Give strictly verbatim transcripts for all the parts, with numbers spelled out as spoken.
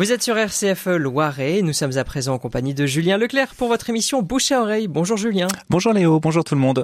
Vous êtes sur R C F Loiret, nous sommes à présent en compagnie de Julien Leclerc pour votre émission Bouche à oreille. Bonjour Julien. Bonjour Léo, bonjour tout le monde.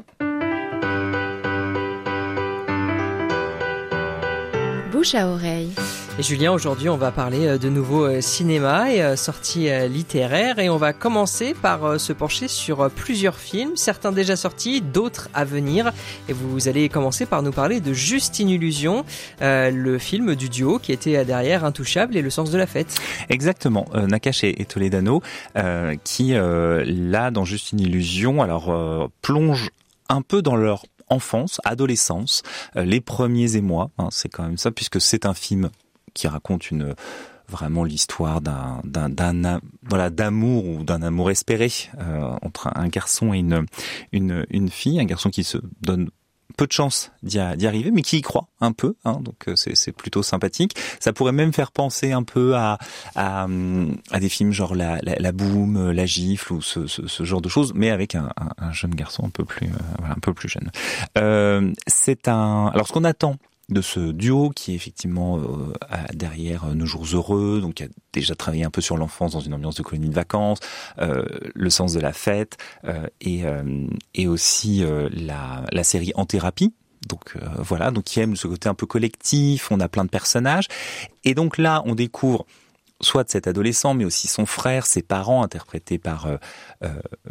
Bouche à oreille. Et Julien, aujourd'hui on va parler de nouveau cinéma et sorties littéraires et on va commencer par se pencher sur plusieurs films, certains déjà sortis, d'autres à venir. Et vous allez commencer par nous parler de Juste une illusion, euh, le film du duo qui était derrière Intouchable et Le sens de la fête. Exactement, euh, Nakache et Toledano euh, qui euh, là dans Juste une illusion alors euh, plonge un peu dans leur enfance, adolescence, euh, les premiers émois, hein, c'est quand même ça puisque c'est un film qui raconte une vraiment l'histoire d'un d'un d'un voilà d'amour ou d'un amour espéré euh, entre un garçon et une une une fille, un garçon qui se donne peu de chance d'y, d'y arriver, mais qui y croit un peu, hein, donc c'est, c'est plutôt sympathique. Ça pourrait même faire penser un peu à à, à des films genre la, la, la Boum, La Gifle ou ce, ce, ce genre de choses, mais avec un, un, un jeune garçon un peu plus, euh, voilà, un peu plus jeune. Euh, c'est un. Alors ce qu'on attend de ce duo qui est effectivement euh, derrière Nos jours heureux, donc qui a déjà travaillé un peu sur l'enfance dans une ambiance de colonie de vacances, euh, Le sens de la fête euh, et euh, et aussi euh, la la série En thérapie. Donc euh, voilà, donc qui aime ce côté un peu collectif, on a plein de personnages et donc là on découvre soit de cet adolescent, mais aussi son frère, ses parents, interprétés par euh, euh,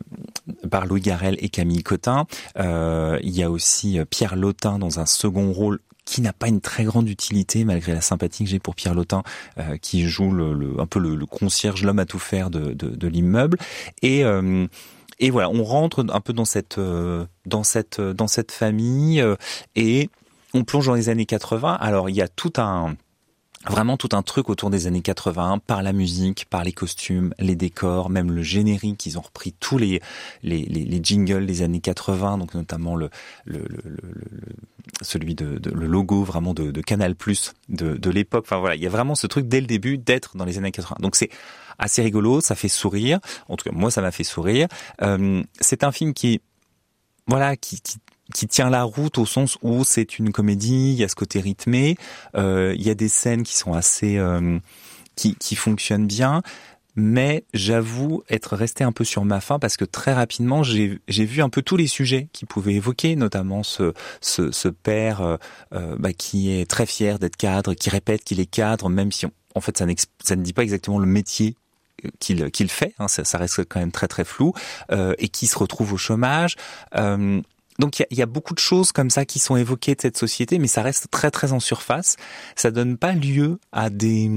par Louis Garrel et Camille Cotin. Euh, il y a aussi Pierre Lotin dans un second rôle qui n'a pas une très grande utilité, malgré la sympathie que j'ai pour Pierre Lotin, euh, qui joue le, le, un peu le, le concierge, l'homme à tout faire de, de, de l'immeuble. Et euh, et voilà, on rentre un peu dans cette euh, dans cette dans cette famille euh, et on plonge dans les années quatre-vingts. Alors il y a tout un Vraiment tout un truc autour des années quatre-vingts, par la musique, par les costumes, les décors, même le générique. Ils ont repris tous les les, les, les jingles des années quatre-vingts, donc notamment le, le, le, le, le celui de, de le logo vraiment de, de Canal Plus de, de l'époque. Enfin voilà, il y a vraiment ce truc dès le début d'être dans les années quatre-vingts. Donc c'est assez rigolo, ça fait sourire. En tout cas moi ça m'a fait sourire. Euh, c'est un film qui voilà qui, qui qui tient la route au sens où c'est une comédie, il y a ce côté rythmé, euh, il y a des scènes qui sont assez, euh, qui, qui fonctionnent bien, mais j'avoue être resté un peu sur ma faim parce que très rapidement j'ai, j'ai vu un peu tous les sujets qu'ils pouvaient évoquer, notamment ce, ce, ce père euh, euh, bah, qui est très fier d'être cadre, qui répète qu'il est cadre, même si on, en fait ça, ça ne dit pas exactement le métier qu'il, qu'il fait, hein, ça, ça reste quand même très très flou, euh, et qui se retrouve au chômage. Euh, Donc il y a, y a beaucoup de choses comme ça qui sont évoquées de cette société, mais ça reste très très en surface. Ça donne pas lieu à des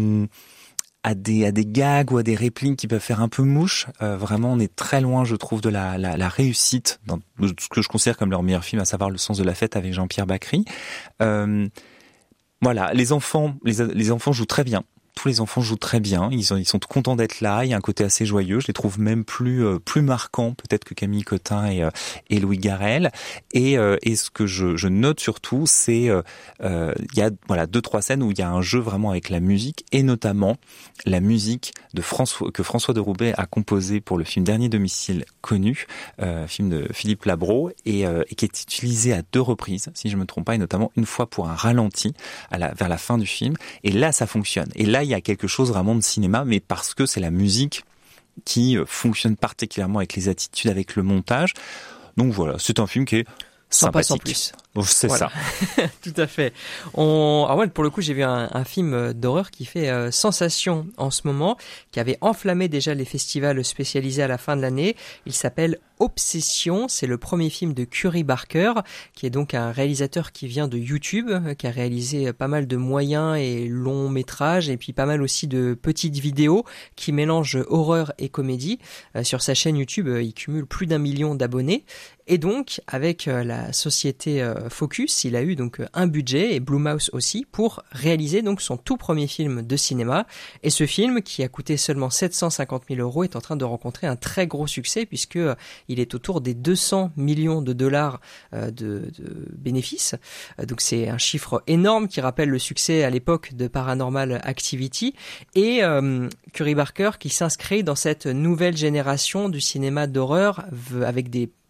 à des à des gags ou à des répliques qui peuvent faire un peu mouche. Euh, vraiment, on est très loin, je trouve, de la la, la réussite dans ce que je considère comme leur meilleur film, à savoir Le sens de la fête avec Jean-Pierre Bacri. Euh, voilà, les enfants, les les enfants jouent très bien. Tous les enfants jouent très bien, ils sont, ils sont contents d'être là, il y a un côté assez joyeux, je les trouve même plus euh, plus marquants peut-être que Camille Cotin et, euh, et Louis Garrel. Et, euh, et ce que je, je note surtout, c'est euh, euh, il y a voilà deux trois scènes où il y a un jeu vraiment avec la musique et notamment la musique de François que François de Roubaix a composé pour le film Dernier domicile connu, euh, film de Philippe Labro et, euh, et qui est utilisé à deux reprises, si je me trompe pas, et notamment une fois pour un ralenti à la, vers la fin du film. Et là, ça fonctionne. Et là, il y a quelque chose vraiment de cinéma, mais parce que c'est la musique qui fonctionne particulièrement avec les attitudes, avec le montage. Donc voilà, c'est un film qui est Sympa sympathique. Sans plus. C'est voilà. ça. Tout à fait. On... Alors ouais, pour le coup, j'ai vu un, un film d'horreur qui fait euh, sensation en ce moment, qui avait enflammé déjà les festivals spécialisés à la fin de l'année. Il s'appelle Obsession. C'est le premier film de Curry Barker, qui est donc un réalisateur qui vient de YouTube, qui a réalisé pas mal de moyens et longs métrages, et puis pas mal aussi de petites vidéos qui mélangent horreur et comédie. Euh, sur sa chaîne YouTube, euh, il cumule plus d'un million d'abonnés. Et donc, avec euh, la société euh, Focus, il a eu donc un budget, et Blumhouse aussi, pour réaliser donc son tout premier film de cinéma. Et ce film, qui a coûté seulement sept cent cinquante mille euros, est en train de rencontrer un très gros succès, puisque euh, il est autour des deux cents millions de dollars euh, de, de bénéfices. Euh, donc c'est un chiffre énorme qui rappelle le succès à l'époque de Paranormal Activity. Et euh, Curry Barker qui s'inscrit dans cette nouvelle génération du cinéma d'horreur, avec des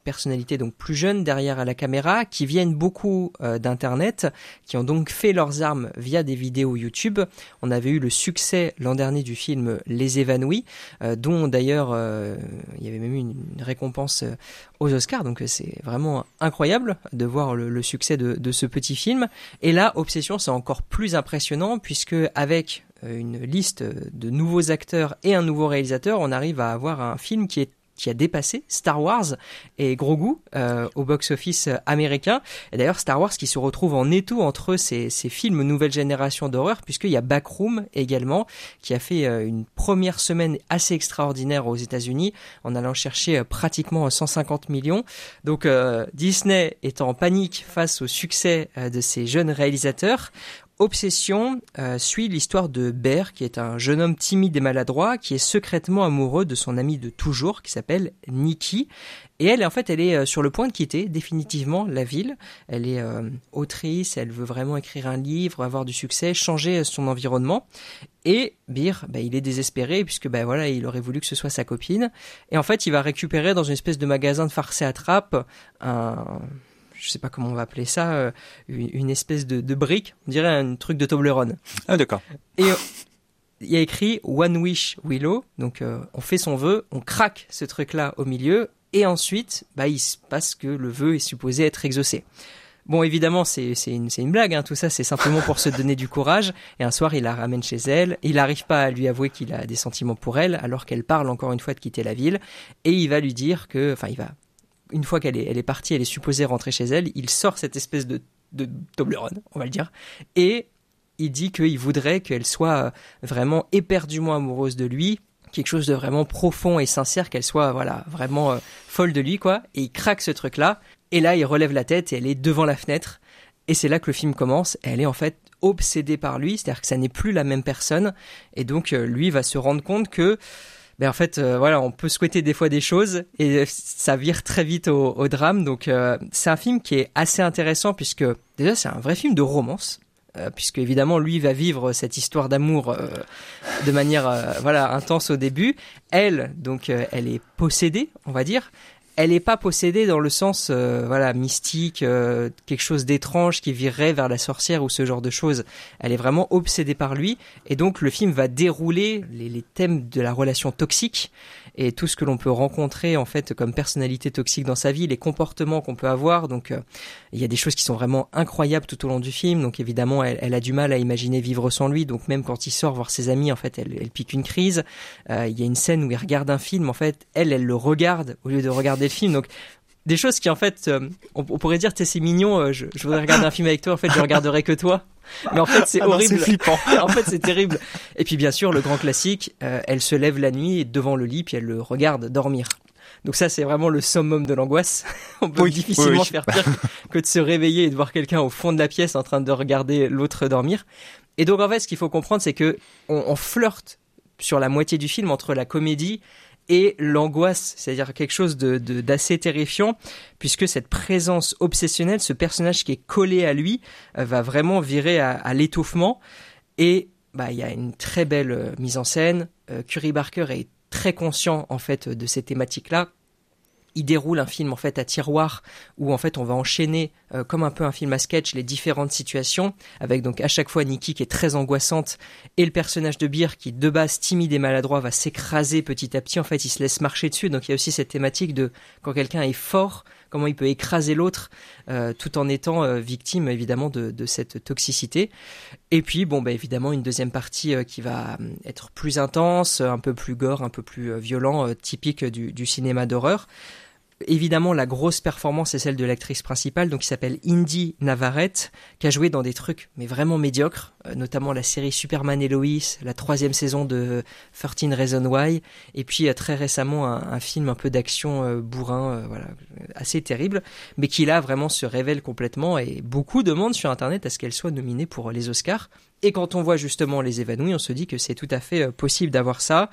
personnalités donc plus jeunes derrière la caméra, qui viennent beaucoup euh, d'internet, qui ont donc fait leurs armes via des vidéos YouTube. On avait eu le succès l'an dernier du film Les Évanouis, euh, dont d'ailleurs euh, il y avait même eu une, une récompense euh, aux Oscars, donc c'est vraiment incroyable de voir le, le succès de, de ce petit film. Et là, Obsession, c'est encore plus impressionnant, puisque avec une liste de nouveaux acteurs et un nouveau réalisateur, on arrive à avoir un film qui est qui a dépassé Star Wars et Grogu euh, au box-office américain. Et d'ailleurs, Star Wars qui se retrouve en étau entre ces, ces films nouvelle génération d'horreur, puisqu'il y a Backroom également, qui a fait euh, une première semaine assez extraordinaire aux États-Unis, en allant chercher euh, pratiquement cent cinquante millions. Donc euh, Disney est en panique face au succès euh, de ces jeunes réalisateurs. Obsession euh, suit l'histoire de Bear, qui est un jeune homme timide et maladroit, qui est secrètement amoureux de son amie de toujours, qui s'appelle Nikki. Et elle, en fait, elle est euh, sur le point de quitter définitivement la ville. Elle est euh, autrice, elle veut vraiment écrire un livre, avoir du succès, changer son environnement. Et Bear, bah, il est désespéré, puisque bah, voilà, il aurait voulu que ce soit sa copine. Et en fait, il va récupérer dans une espèce de magasin de farce et attrape un... je sais pas comment on va appeler ça, euh, une, une espèce de, de brique, on dirait un truc de Toblerone. Ah d'accord. Et euh, il y a écrit One Wish Willow, donc euh, on fait son vœu, on craque ce truc-là au milieu, et ensuite, bah, il se passe que le vœu est supposé être exaucé. Bon, évidemment, c'est, c'est, une, c'est une blague, hein, tout ça, c'est simplement pour se donner du courage. Et un soir, il la ramène chez elle. Il n'arrive pas à lui avouer qu'il a des sentiments pour elle, alors qu'elle parle encore une fois de quitter la ville. Et il va lui dire que, enfin, il va... une fois qu'elle est, elle est partie, elle est supposée rentrer chez elle, il sort cette espèce de, de Toblerone, on va le dire, et il dit qu'il voudrait qu'elle soit vraiment éperdument amoureuse de lui, quelque chose de vraiment profond et sincère, qu'elle soit voilà vraiment euh, folle de lui, quoi. Et il craque ce truc-là, et là il relève la tête et elle est devant la fenêtre, et c'est là que le film commence. Et elle est en fait obsédée par lui, c'est-à-dire que ça n'est plus la même personne, et donc euh, lui va se rendre compte que ben en fait, euh, voilà, on peut souhaiter des fois des choses et ça vire très vite au, au drame. Donc, euh, c'est un film qui est assez intéressant puisque déjà c'est un vrai film de romance, euh, puisque évidemment lui va vivre cette histoire d'amour euh, de manière euh, voilà intense au début. Elle, donc, euh, elle est possédée, on va dire. Elle n'est pas possédée dans le sens euh, voilà mystique, euh, quelque chose d'étrange qui virerait vers la sorcière ou ce genre de choses. Elle est vraiment obsédée par lui, et donc le film va dérouler les, les thèmes de la relation toxique et tout ce que l'on peut rencontrer en fait comme personnalité toxique dans sa vie, les comportements qu'on peut avoir. Donc euh, il y a des choses qui sont vraiment incroyables tout au long du film. Donc évidemment elle, elle a du mal à imaginer vivre sans lui, donc même quand il sort voir ses amis, en fait elle, elle pique une crise. Euh, il y a une scène où il regarde un film, en fait elle elle le regarde au lieu de regarder le film. Donc des choses qui en fait euh, on, on pourrait dire t'es c'est mignon, euh, je, je voudrais regarder un film avec toi, en fait je regarderai que toi, mais en fait c'est ah non, horrible, c'est flippant. en fait c'est terrible. Et puis bien sûr le grand classique, euh, elle se lève la nuit devant le lit puis elle le regarde dormir. Donc ça c'est vraiment le summum de l'angoisse. On peut oui, difficilement oui, oui. faire pire que de se réveiller et de voir quelqu'un au fond de la pièce en train de regarder l'autre dormir. Et donc en fait ce qu'il faut comprendre, c'est que on, on flirte sur la moitié du film entre la comédie et l'angoisse, c'est-à-dire quelque chose de, de, d'assez terrifiant, puisque cette présence obsessionnelle, ce personnage qui est collé à lui, euh, va vraiment virer à, à l'étouffement. Et bah, il y a une très belle euh, mise en scène. Euh, Curry Barker est très conscient en fait de ces thématiques-là. Il déroule un film en fait à tiroir où en fait on va enchaîner euh, comme un peu un film à sketch les différentes situations, avec donc à chaque fois Nikki qui est très angoissante et le personnage de Bear qui de base timide et maladroit va s'écraser petit à petit. En fait il se laisse marcher dessus, donc il y a aussi cette thématique de quand quelqu'un est fort, comment il peut écraser l'autre euh, tout en étant euh, victime évidemment de, de cette toxicité. Et puis bon bah évidemment une deuxième partie euh, qui va euh, être plus intense, un peu plus gore, un peu plus euh, violent, euh, typique du, du cinéma d'horreur. Évidemment, la grosse performance est celle de l'actrice principale, donc qui s'appelle Indy Navarrete, qui a joué dans des trucs mais vraiment médiocres, euh, notamment la série Superman et Lois, la troisième saison de thirteen Reasons Why, et puis euh, très récemment un, un film un peu d'action euh, bourrin, euh, voilà, assez terrible, mais qui là vraiment se révèle complètement, et beaucoup demandent sur Internet à ce qu'elle soit nominée pour les Oscars. Et quand on voit justement Les Évanouis, on se dit que c'est tout à fait possible d'avoir ça.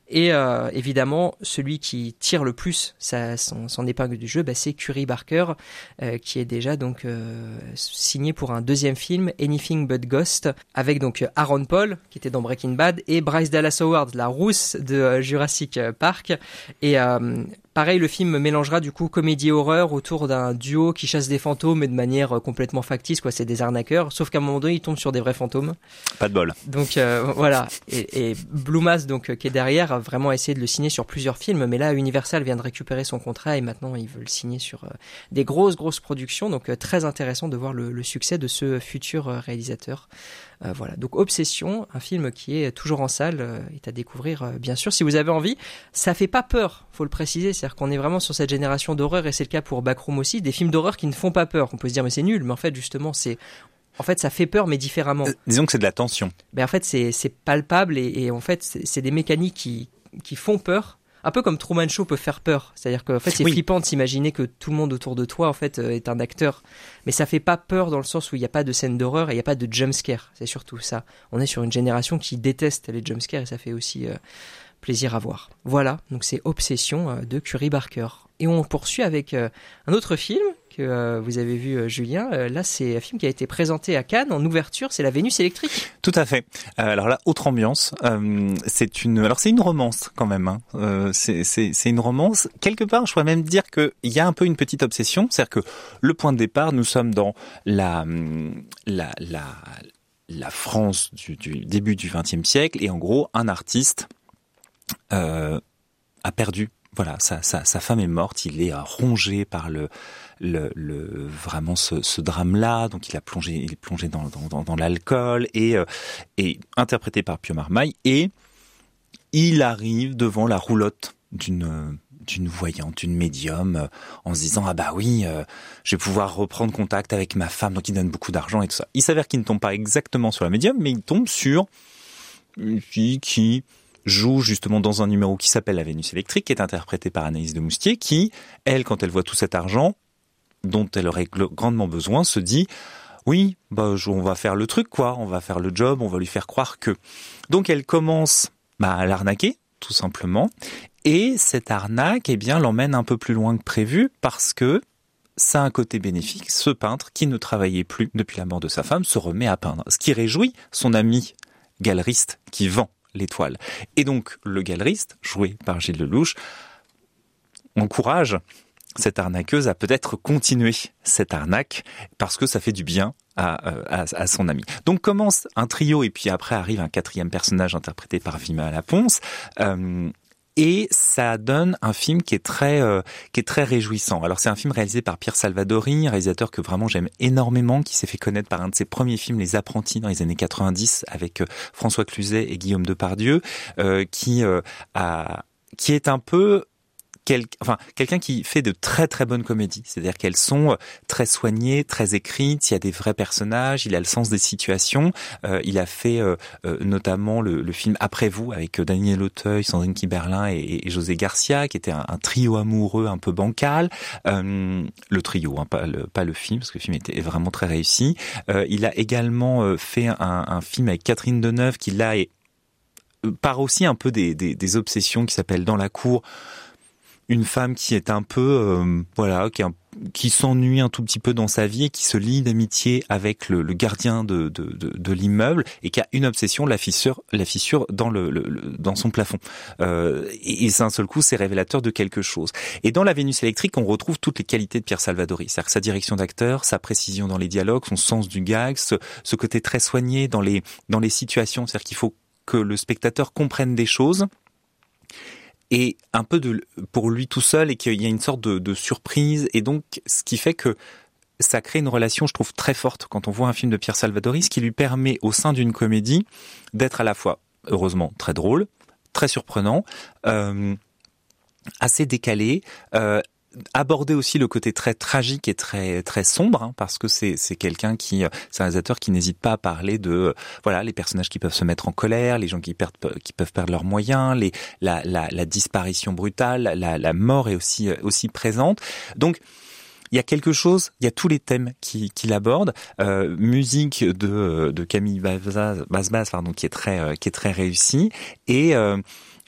Et euh, évidemment, celui qui tire le plus sa, son, son épingle du jeu, bah, c'est Curry Barker, euh, qui est déjà donc euh, signé pour un deuxième film, Anything But Ghost, avec donc Aaron Paul, qui était dans Breaking Bad, et Bryce Dallas Howard, la rousse de euh, Jurassic Park. Et euh, pareil, le film mélangera du coup comédie et horreur autour d'un duo qui chasse des fantômes, mais de manière complètement factice, quoi. C'est des arnaqueurs, sauf qu'à un moment donné, ils tombent sur des vrais fantômes. Pas de bol. Donc euh, voilà. Et, et Blumhouse, donc euh, qui est derrière, a vraiment essayé de le signer sur plusieurs films, mais là, Universal vient de récupérer son contrat et maintenant, ils veulent le signer sur euh, des grosses, grosses productions. Donc euh, très intéressant de voir le, le succès de ce futur euh, réalisateur. Euh, voilà, donc Obsession, un film qui est toujours en salle, euh, est à découvrir euh, bien sûr si vous avez envie. Ça fait pas peur, faut le préciser, c'est-à-dire qu'on est vraiment sur cette génération d'horreur et c'est le cas pour Backroom aussi, des films d'horreur qui ne font pas peur. On peut se dire mais c'est nul, mais en fait justement c'est, en fait ça fait peur mais différemment. Euh, disons que c'est de la tension. Mais en fait c'est c'est palpable et, et en fait c'est, c'est des mécaniques qui qui font peur. Un peu comme Truman Show peut faire peur, c'est-à-dire qu'en fait c'est oui. flippant de s'imaginer que tout le monde autour de toi en fait euh, est un acteur, mais ça fait pas peur dans le sens où il n'y a pas de scène d'horreur et il n'y a pas de jumpscare, c'est surtout ça. On est sur une génération qui déteste les jumpscares et ça fait aussi euh, plaisir à voir. Voilà, donc c'est Obsession euh, de Curry Barker. Et on poursuit avec euh, un autre film que euh, vous avez vu, euh, Julien. Euh, là, c'est un film qui a été présenté à Cannes en ouverture, c'est La Vénus électrique. Tout à fait. Euh, alors là, autre ambiance. Euh, c'est une, alors c'est une romance quand même. Hein. Euh, c'est, c'est, c'est une romance. Quelque part, je pourrais même dire que il y a un peu une petite obsession, c'est-à-dire que le point de départ, nous sommes dans la, la, la, la France du, du début du vingtième siècle, et en gros, un artiste euh, a perdu. Voilà, sa, sa, sa femme est morte, il est rongé par le, le, le vraiment ce, ce drame-là, donc il a plongé, il est plongé dans, dans, dans l'alcool et, euh, et interprété par Pio Marmaille, et il arrive devant la roulotte d'une d'une voyante, d'une médium, euh, en se disant ah bah oui, euh, je vais pouvoir reprendre contact avec ma femme, donc il donne beaucoup d'argent et tout ça. Il s'avère qu'il ne tombe pas exactement sur la médium, mais il tombe sur une fille qui joue justement dans un numéro qui s'appelle La Vénus électrique, qui est interprétée par Anaïs de Moustier, qui, elle, quand elle voit tout cet argent, dont elle aurait grandement besoin, se dit « Oui, bah, on va faire le truc, quoi, on va faire le job, on va lui faire croire que... » Donc elle commence bah, à l'arnaquer, tout simplement, et cette arnaque, eh bien, l'emmène un peu plus loin que prévu, parce que ça a un côté bénéfique. Ce peintre, qui ne travaillait plus depuis la mort de sa femme, se remet à peindre, ce qui réjouit son ami galeriste qui vend l'étoile. Et donc, le galeriste, joué par Gilles Lelouch, encourage cette arnaqueuse à peut-être continuer cette arnaque parce que ça fait du bien à, à, à son ami. Donc commence un trio et puis après arrive un quatrième personnage interprété par Vima Laponce. Euh, Et ça donne un film qui est très euh, qui est très réjouissant. Alors c'est un film réalisé par Pierre Salvadori, un réalisateur que vraiment j'aime énormément, qui s'est fait connaître par un de ses premiers films, Les Apprentis, dans les années quatre-vingt-dix, avec euh, François Cluzet et Guillaume Depardieu, euh, qui euh, a qui est un peu Quel, enfin, quelqu'un qui fait de très très bonnes comédies, c'est-à-dire qu'elles sont très soignées, très écrites, il y a des vrais personnages, il a le sens des situations, euh, il a fait euh, euh, notamment le, le film Après vous avec Daniel Auteuil, Sandrine Kiberlin et, et José Garcia, qui était un, un trio amoureux un peu bancal, euh, le trio, hein, pas, le, pas le film, parce que le film était vraiment très réussi. Euh, il a également fait un, un film avec Catherine Deneuve qui là est, part aussi un peu des, des, des obsessions, qui s'appelle Dans la cour. Une femme qui est un peu, euh, voilà, qui, est un, qui s'ennuie un tout petit peu dans sa vie et qui se lie d'amitié avec le, le gardien de, de, de, de l'immeuble et qui a une obsession, la fissure, la fissure dans le, le, le dans son plafond. Euh, et, et d'un seul coup, c'est révélateur de quelque chose. Et dans La Vénus électrique, on retrouve toutes les qualités de Pierre Salvadori, c'est-à-dire sa direction d'acteur, sa précision dans les dialogues, son sens du gag, ce, ce côté très soigné dans les dans les situations, c'est-à-dire qu'il faut que le spectateur comprenne des choses. Et un peu de pour lui tout seul, et qu'il y a une sorte de, de surprise, et donc ce qui fait que ça crée une relation, je trouve, très forte quand on voit un film de Pierre Salvadori, ce qui lui permet au sein d'une comédie d'être à la fois, heureusement, très drôle, très surprenant, euh, assez décalé, euh, aborder aussi le côté très tragique et très très sombre, hein, parce que c'est c'est quelqu'un qui c'est un réalisateur qui n'hésite pas à parler de voilà les personnages qui peuvent se mettre en colère, les gens qui perdent qui peuvent perdre leurs moyens, les la la, la disparition brutale, la la mort est aussi aussi présente. Donc il y a quelque chose, il y a tous les thèmes qui qu'il aborde, euh, musique de de Camille Bazbaz, pardon, qui est très qui est très réussie, et euh,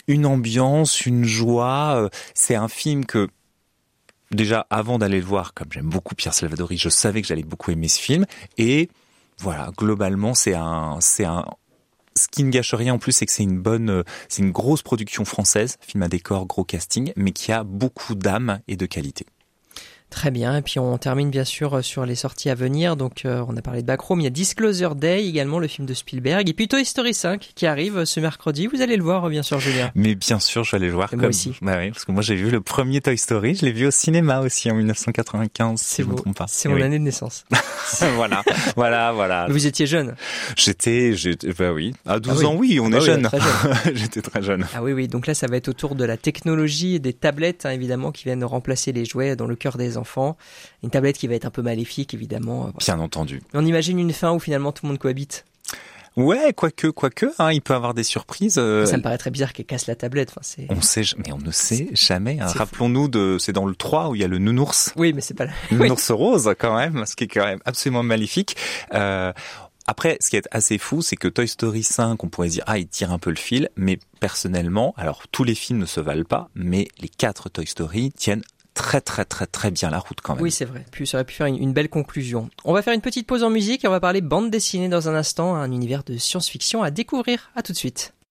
une ambiance, une joie. Euh, c'est un film que déjà avant d'aller le voir, comme j'aime beaucoup Pierre Salvadori, je savais que j'allais beaucoup aimer ce film. Et voilà, globalement, c'est un, c'est un. Ce qui ne gâche rien en plus, c'est que c'est une bonne, c'est une grosse production française, film à décor, gros casting, mais qui a beaucoup d'âme et de qualité. Très bien, et puis on termine bien sûr sur les sorties à venir, donc euh, on a parlé de Backrooms, il y a Disclosure Day également, le film de Spielberg, et puis Toy Story cinq qui arrive ce mercredi, vous allez le voir bien sûr Julien. Mais bien sûr je vais aller le voir. Et comme... moi aussi. Bah oui, parce que moi j'ai vu le premier Toy Story, je l'ai vu au cinéma aussi en dix-neuf cent quatre-vingt-quinze, c'est si je beau. me trompe pas. C'est et mon oui. année de naissance. voilà, voilà, voilà. Vous étiez jeune. J'étais, j'étais, bah oui, à douze ah oui. ans oui, on ah est oui, jeune. Très jeune. J'étais très jeune. Ah oui, oui, donc là ça va être autour de la technologie et des tablettes hein, évidemment qui viennent remplacer les jouets dans le cœur des enfants. Une tablette qui va être un peu maléfique évidemment. Voilà. Bien entendu. Mais on imagine une fin où finalement tout le monde cohabite. Ouais, quoique, quoique, hein, il peut avoir des surprises. Euh... Ça me paraît très bizarre qu'elle casse la tablette. Enfin, c'est... On sait, mais on ne sait jamais. Hein. C'est Rappelons-nous de, c'est dans le trois où il y a le nounours. Oui, mais c'est pas la... Le oui. nounours rose quand même, ce qui est quand même absolument maléfique. Euh, Après, ce qui est assez fou, c'est que Toy Story cinq, on pourrait dire, ah, il tire un peu le fil, mais personnellement, alors tous les films ne se valent pas, mais les quatre Toy Story tiennent très très très très bien la route quand même. Oui, c'est vrai. Puis ça aurait pu faire une, une belle conclusion. On va faire une petite pause en musique et on va parler bande dessinée dans un instant, un univers de science-fiction à découvrir. À tout de suite.